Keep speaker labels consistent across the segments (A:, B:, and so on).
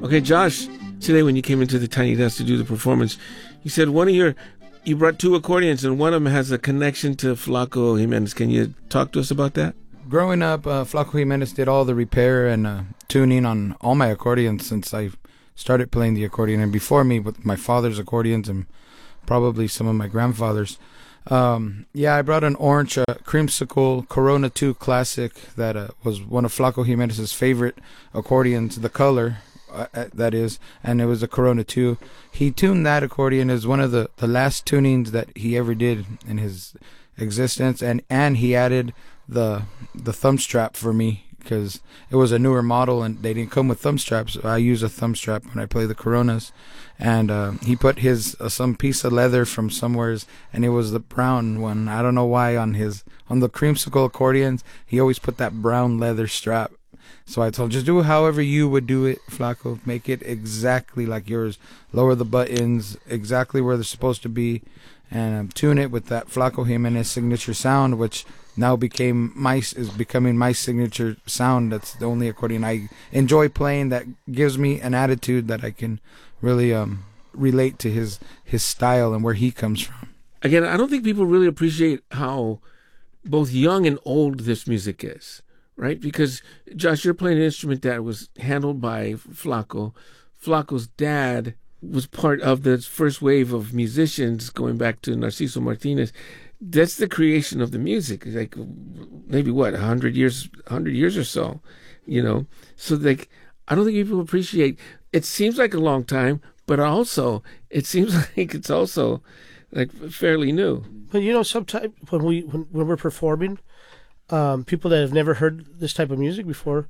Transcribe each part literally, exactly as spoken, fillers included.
A: Okay, Josh, today when you came into the Tiny Desk to do the performance, you said one of your, you brought two accordions and one of them has a connection to Flaco Jimenez. Can you talk to us about that?
B: Growing up, uh, Flaco Jimenez did all the repair and uh, tuning on all my accordions since I started playing the accordion, and before me with my father's accordions and probably some of my grandfather's. Um, yeah, I brought an orange uh, creamsicle Corona two Classic that uh, was one of Flaco Jimenez's favorite accordions, the color, uh, uh, that is, and it was a Corona two. He tuned that accordion as one of the, the last tunings that he ever did in his existence, and, and he added the the thumb strap for me because it was a newer model and they didn't come with thumb straps. So I use a thumb strap when I play the Coronas. And uh, he put his uh, some piece of leather from somewheres, and it was the brown one. I don't know why on his on the creamsicle accordions he always put that brown leather strap. So I told him, just do it however you would do it, Flaco. Make it exactly like yours. Lower the buttons exactly where they're supposed to be, and um, tune it with that Flaco Jimenez signature sound, which now became my is becoming my signature sound. That's the only accordion I enjoy playing that gives me an attitude that I can really um, relate to his his style and where he comes from.
A: Again, I don't think people really appreciate how both young and old this music is, right? Because, Josh, you're playing an instrument that was handled by Flaco. Flaco's dad was part of the first wave of musicians going back to Narciso Martinez. That's the creation of the music. Like maybe what, a hundred years, hundred years or so, you know? So like, I don't think people appreciate. It seems like a long time, but also it seems like it's also like fairly new.
C: But you know, sometimes when we when, when we're performing, um, people that have never heard this type of music before,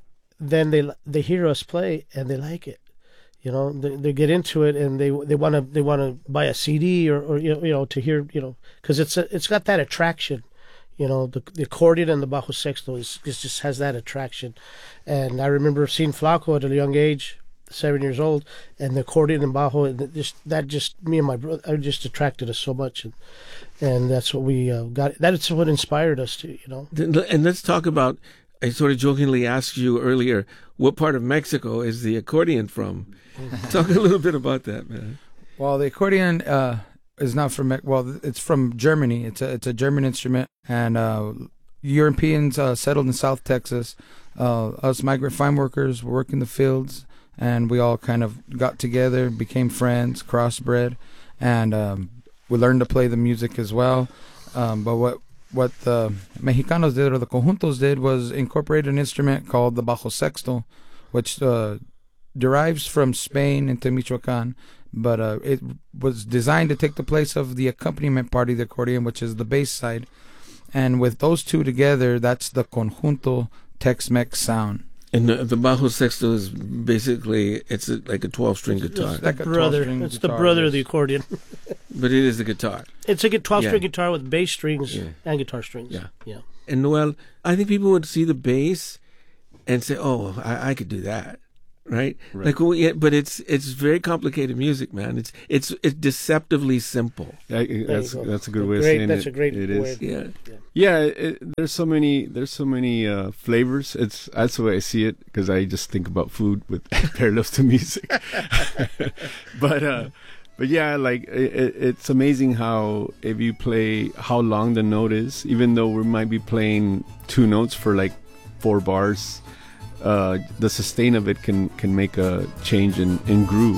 C: then they they hear us play and they like it. You know, they they get into it and they they want to they want to buy a C D or, or you know, you know to hear, you know, because it's a, it's got that attraction. You know, the, the accordion and the bajo sexto is, is just has that attraction. And I remember seeing Flaco at a young age, seven years old, and the accordion and bajo, and it just that just me and my brother, I just attracted us so much, and and that's what we uh, got. That's what inspired us to, you know.
A: And let's talk about. I sort of jokingly asked you earlier, what part of Mexico is the accordion from? Talk a little bit about that, man.
B: Well, the accordion uh, is not from well, it's from Germany. It's a it's a German instrument, and uh, Europeans uh, settled in South Texas. Uh, us migrant farm workers were working the fields, and we all kind of got together, became friends, crossbred, and um, we learned to play the music as well. Um, but what what the Mexicanos did, or the conjuntos did, was incorporate an instrument called the bajo sexto, which uh, derives from Spain into Michoacan, but uh, it was designed to take the place of the accompaniment part of the accordion, which is the bass side. And with those two together, that's the conjunto Tex-Mex sound.
A: And the, the bajo sexto is basically, it's a, like a twelve-string guitar.
C: It's, like brother, it's the brother of the accordion.
A: But it is a guitar.
C: It's a twelve-string
A: yeah.
C: guitar with bass strings
A: yeah.
C: and guitar strings.
A: Yeah.
C: yeah.
A: And Noel, I think people would see the bass and say, oh, I, I could do that. Right? right, like, well, yeah, but it's it's very complicated music, man. It's it's it's deceptively simple.
D: Yeah, that's that's a good way
C: great,
D: of saying
C: that's
D: it.
C: a great
D: it
C: way.
D: Is.
A: Yeah,
D: yeah. yeah it, there's so many there's so many uh, flavors. It's that's the way I see it because I just think about food with parallels to music. but uh, but yeah, like it, it's amazing how if you play how long the note is, even though we might be playing two notes for like four bars. Uh, the sustain of it can can make a change in, in groove.